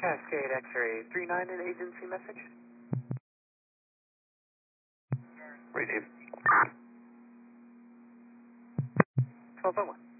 Cascade X-ray 39, an agency message. Receive. 1201.